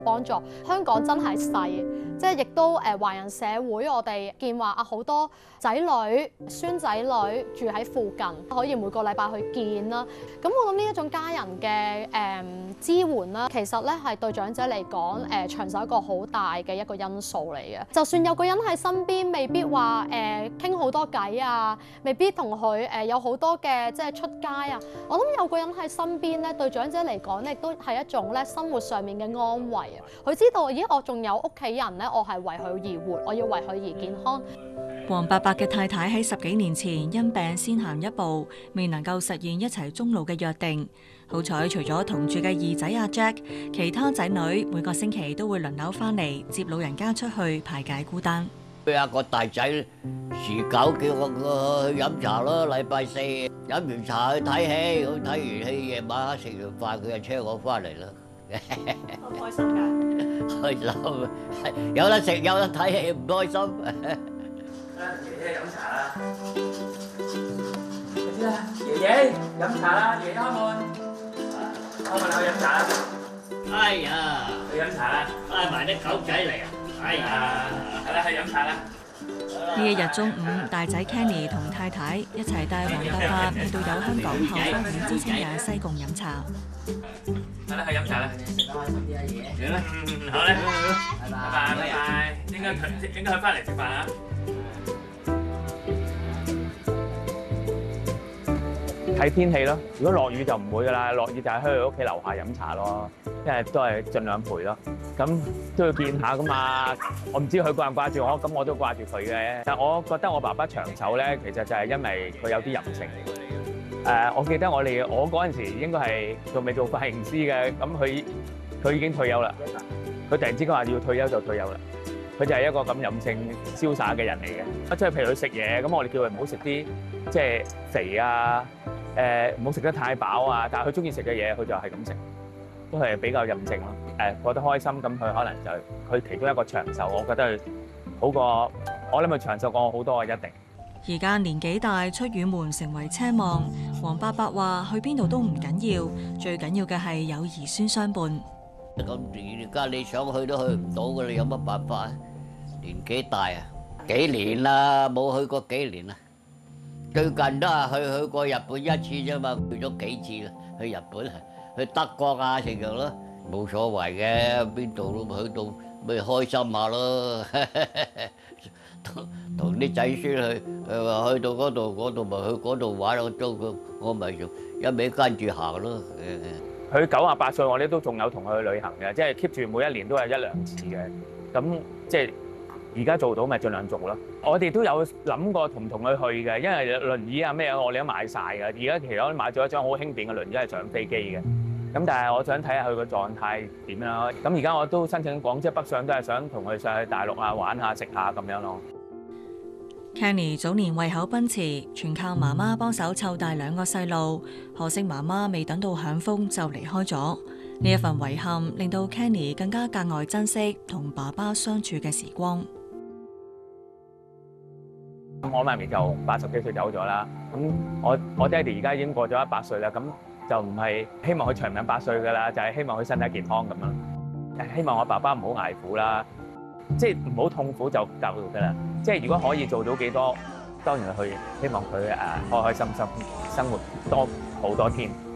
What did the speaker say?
幫助。香港真係細，即係亦都華人社會，我哋見話啊好多仔女、孫仔女住喺附近，可以每個禮拜去見啦。咁我諗呢一種家人嘅支援啦，其實咧係對長者嚟講長壽一個好大嘅一個因素嚟嘅。就算有個人喺身邊，未必話傾好多偈啊，未必同佢有好多嘅即係出街啊。我諗有個人喺身邊咧，對長者嚟講咧，亦都係一種咧生活上面嘅安慰啊。佢知道，咦，我仲有屋企人咧，我係為佢而活，我要為佢而健康。 黃伯伯嘅太太喺10幾年前因病先行一步，未能夠實現一齊終老嘅約定。好彩，除咗同住嘅二仔阿 Jack， 其他仔女每個星期都會輪流翻嚟接老人家出去排解孤單。 佢有個大仔時久叫我去飲茶咯，禮拜四飲完茶去睇戲，咁睇完戲夜晚食完飯，佢就車我翻嚟啦。 好開心㗎！ 開心，有得食有得睇戲，唔開心。 爺爺飲茶啦，你知啦，爺爺飲茶啦，爺爺開門，開門去飲茶啦。 哎呀， 去飲茶啦， 帶埋啲狗仔嚟啊！哎呀， 係啦，去飲茶啦。 呢一日中午，大仔 Kenny 同太太一齊帶黃伯伯去到有香港後花園之稱嘅西貢飲茶。 係啦，去飲茶啦。 食得開心啲啊，爺。 嚟啦，好咧，拜拜拜拜，應該去翻嚟食飯啊。睇天氣咯，如果落雨就唔會噶啦，落雨就喺佢屋企樓下飲茶咯，因為都係盡量陪咯。咁都要見下噶嘛，我唔知佢掛唔掛住我，咁我都掛住佢嘅。但係我覺得我爸爸長壽咧，其實就係因為佢有啲任性。我記得我嗰陣時應該係仲未做髮型師嘅，咁佢已經退休啦。佢突然之間話要退休就退休啦。佢就係一個咁任性瀟灑嘅人嚟嘅。即係譬如佢食嘢，咁我哋叫佢唔好食啲即係肥啊。唔好食得太飽啊！但係佢中意食嘅嘢，佢就係咁食，都係比較任性咯。覺得開心咁，佢可能就佢其中一個長壽，我覺得佢好過我諗佢長壽過我好多啊！一定。 而家年紀大，出遠門成為奢望。黃伯伯話：去邊度都唔緊要，最緊要嘅係有兒孫相伴。 咁而家你想去都去唔到㗎，你有乜辦法啊？年紀大啊，幾年啦，冇去過幾年啦。最近都係去過日本一次啫嘛，去咗幾次啦。去日本啊，去德國啊，成日咯，冇所謂嘅，邊度都去到咪開心下咯。同啲仔孫去，去到嗰度咪去嗰度玩咯，我咪就一味跟住行咯。 佢98歲，我哋都仲有同佢去旅行嘅，即係 keep 住每一年都係1-2次嘅。咁即係。而家做到咪盡量做咯。我哋都有諗過同唔同佢去嘅，因為輪椅啊咩我哋都買晒㗎。而家其實我買咗一張好輕便嘅輪椅係上飛機嘅。咁但係我想睇下佢個狀態點樣。咁而家我都申請港車北上，都係想同佢上去大陸啊玩下食下咁樣咯。 Kenny 早年胃口奔馳，全靠媽媽幫手湊大2個細路，可惜媽媽未等到享福就離開咗。呢一份遺憾令到 Kenny 更加格外珍惜同爸爸相處嘅時光。 我媽咪就80幾歲走咗啦，咁我爹哋而家已經過咗100歲啦，咁就唔係希望佢長命100歲㗎啦，就係希望佢身體健康咁樣。希望我爸爸唔好捱苦啦，即係唔好痛苦就夠㗎啦。即係如果可以做到幾多，當然去希望佢開開心心生活多好多天。